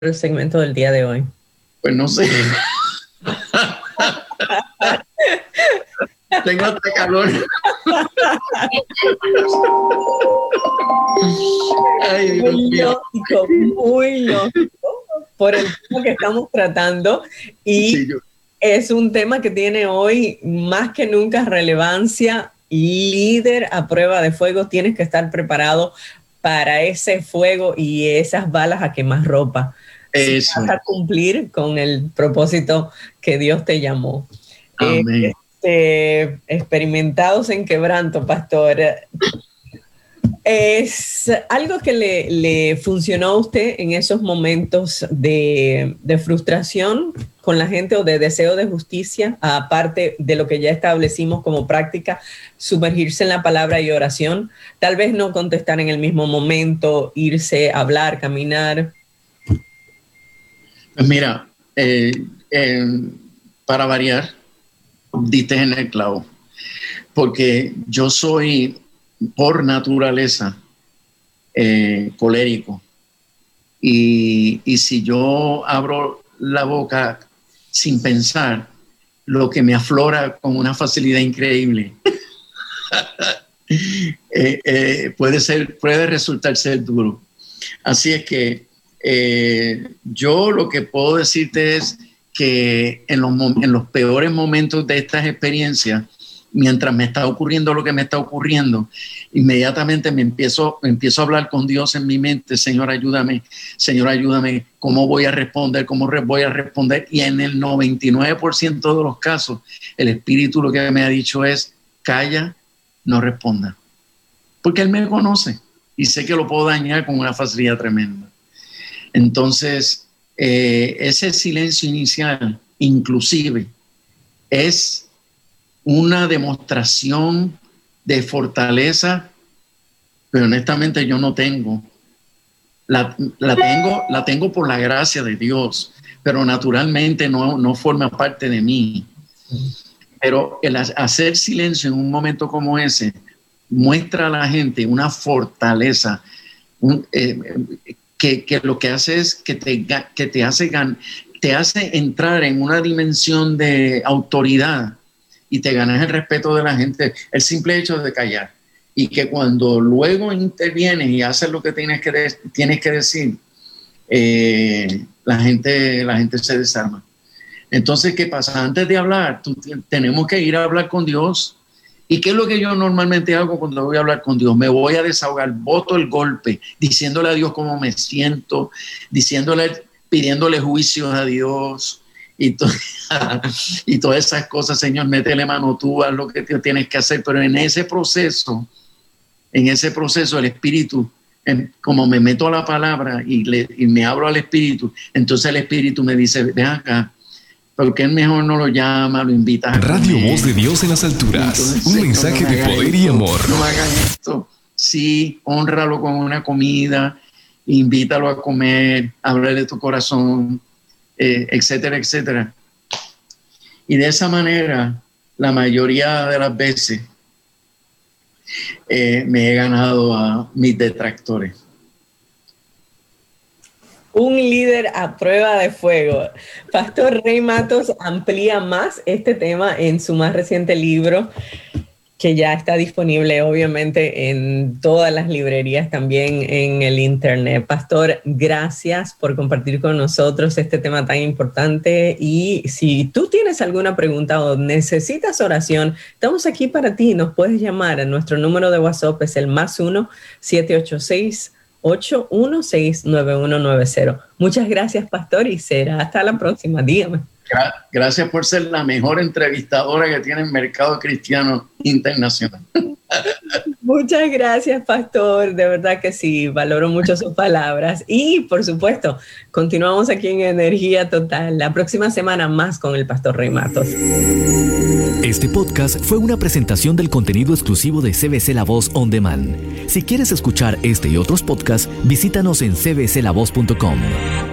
el segmento del día de hoy? Pues no sé. Tengo hasta calor. Ay, Dios mío. Muy lógico por el tema que estamos tratando y Sí, es un tema que tiene hoy más que nunca relevancia. Líder a prueba de fuego, tienes que estar preparado para ese fuego y esas balas a quemarropa. Si eso. vas a cumplir con el propósito que Dios te llamó. Amén. Experimentados en quebranto, pastor. ¿Es algo que le funcionó a usted en esos momentos de frustración con la gente o de deseo de justicia, aparte de lo que ya establecimos como práctica, sumergirse en la palabra y oración? Tal vez no contestar en el mismo momento, irse a hablar, caminar. Pues mira, para variar, diste en el clavo, porque yo soy por naturaleza colérico y si yo abro la boca sin pensar, lo que me aflora con una facilidad increíble puede resultar ser duro. Así es que yo lo que puedo decirte es que en los peores momentos de estas experiencias, mientras me está ocurriendo lo que me está ocurriendo, inmediatamente me empiezo a hablar con Dios en mi mente. Señor, ayúdame, ¿cómo voy a responder? ¿Cómo voy a responder? Y en el 99% de los casos, el Espíritu lo que me ha dicho es, calla, no responda. Porque Él me conoce y sé que lo puedo dañar con una facilidad tremenda. Entonces, ese silencio inicial, inclusive, es una demostración de fortaleza, pero honestamente yo no tengo. La tengo por la gracia de Dios, pero naturalmente no forma parte de mí. Pero el hacer silencio en un momento como ese muestra a la gente una fortaleza, que lo que hace es que te hace entrar en una dimensión de autoridad y te ganas el respeto de la gente, el simple hecho de callar. Y que cuando luego intervienes y haces lo que tienes que decir, la gente se desarma. Entonces, ¿qué pasa? Antes de hablar, tenemos que ir a hablar con Dios. ¿Y qué es lo que yo normalmente hago cuando voy a hablar con Dios? Me voy a desahogar, boto el golpe, diciéndole a Dios cómo me siento, pidiéndole juicios a Dios y todas esas cosas. Señor, métele mano tú, haz lo que tienes que hacer. Pero en ese proceso el Espíritu, como me meto a la palabra y me abro al Espíritu, entonces el Espíritu me dice, ven acá, porque él mejor no lo llama, lo invita a Radio comer. Voz de Dios en las alturas. Entonces, un mensaje de poder y amor. No hagan esto. Sí, hónralo con una comida, invítalo a comer, háblale de tu corazón, etcétera, etcétera. Y de esa manera, la mayoría de las veces, me he ganado a mis detractores. Un líder a prueba de fuego. Pastor Rey Matos amplía más este tema en su más reciente libro, que ya está disponible obviamente en todas las librerías, también en el internet. Pastor, gracias por compartir con nosotros este tema tan importante. Y si tú tienes alguna pregunta o necesitas oración, estamos aquí para ti. Nos puedes llamar. Nuestro número de WhatsApp es el +1 786 816-9190. Muchas gracias, pastor, y será hasta la próxima. Dígame. Gracias por ser la mejor entrevistadora que tiene el mercado cristiano internacional. Muchas gracias, pastor. De verdad que sí, valoro mucho sus palabras. Y, por supuesto, continuamos aquí en Energía Total. La próxima semana más con el pastor Rey Matos. Este podcast fue una presentación del contenido exclusivo de CBC La Voz On Demand. Si quieres escuchar este y otros podcasts, visítanos en cbclavoz.com.